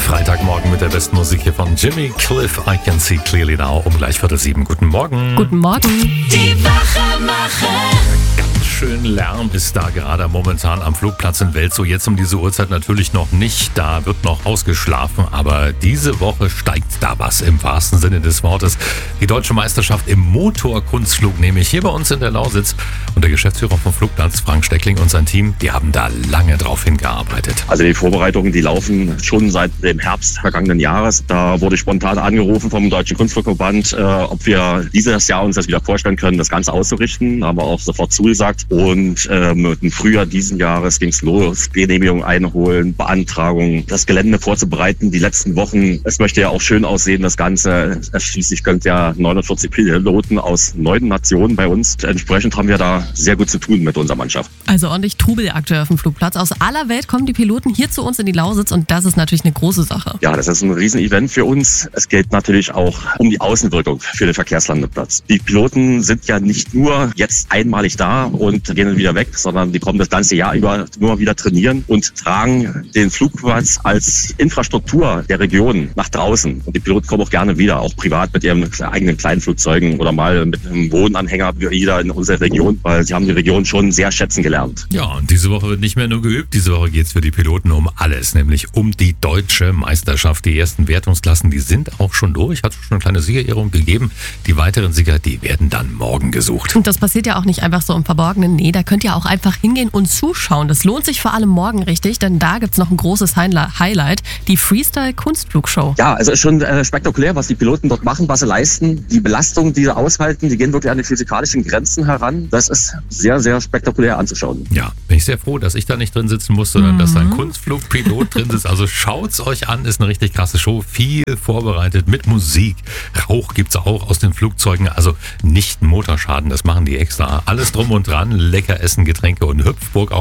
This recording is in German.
Freitagmorgen mit der besten Musik hier von Jimmy Cliff. I Can See Clearly Now um gleich 6:45. Guten Morgen. Guten Morgen. Die Wachemacher. Ganz schön Lärm ist da gerade momentan am Flugplatz in Welzow. Jetzt um diese Uhrzeit natürlich noch nicht. Da wird noch ausgeschlafen. Aber diese Woche steigt da was im wahrsten Sinne des Wortes. Die deutsche Meisterschaft im Motorkunstflug, nämlich hier bei uns in der Lausitz. Und der Geschäftsführer vom Flugplatz, Frank Steckling, und sein Team, die haben da lange drauf hingearbeitet. Also die Vorbereitungen, die laufen schon seit dem Herbst vergangenen Jahres. Da wurde spontan angerufen vom Deutschen Kunstflugverband, ob wir dieses Jahr uns das wieder vorstellen können, das Ganze auszurichten. Da haben wir auch sofort zugesagt. Und im Frühjahr diesen Jahres ging es los. Genehmigung einholen, Beantragung, das Gelände vorzubereiten. Die letzten Wochen, es möchte ja auch schön aussehen, das Ganze. Schließlich können ja 49 Piloten aus 9 Nationen bei uns. Entsprechend haben wir da sehr gut zu tun mit unserer Mannschaft. Also ordentlich Trubel aktuell auf dem Flugplatz. Aus aller Welt kommen die Piloten hier zu uns in die Lausitz und das ist natürlich eine große Sache. Ja, das ist ein Riesenevent für uns. Es geht natürlich auch um die Außenwirkung für den Verkehrslandeplatz. Die Piloten sind ja nicht nur jetzt einmalig da und gehen dann wieder weg, sondern die kommen das ganze Jahr über nur wieder trainieren und tragen den Flugplatz als Infrastruktur der Region nach draußen. Und die Piloten kommen auch gerne wieder, auch privat mit ihren eigenen kleinen Flugzeugen oder mal mit einem Wohnanhänger wieder in unsere Region, weil sie haben die Region schon sehr schätzen gelernt. Ja, und diese Woche wird nicht mehr nur geübt. Diese Woche geht es für die Piloten um alles, nämlich um die deutsche Meisterschaft. Die ersten Wertungsklassen, die sind auch schon durch. Hat schon eine kleine Siegerehrung gegeben. Die weiteren Sieger, die werden dann morgen gesucht. Und das passiert ja auch nicht einfach so im Verborgenen. Nee, da könnt ihr auch einfach hingehen und zuschauen. Das lohnt sich vor allem morgen richtig, denn da gibt's noch ein großes Highlight, die Freestyle-Kunstflugshow. Ja, also ist schon spektakulär, was die Piloten dort machen, was sie leisten. Die Belastung, die sie aushalten, die gehen wirklich an die physikalischen Grenzen heran. Das ist sehr, sehr spektakulär anzuschauen. Ja, bin ich sehr froh, dass ich da nicht drin sitzen muss, sondern dass da ein Kunstflugpilot drin sitzt. Also schaut's euch an, ist eine richtig krasse Show. Viel vorbereitet mit Musik. Rauch gibt's auch aus den Flugzeugen. Also nicht Motorschaden, das machen die extra. Alles drum und dran, lecker essen, Getränke und Hüpfburg auch.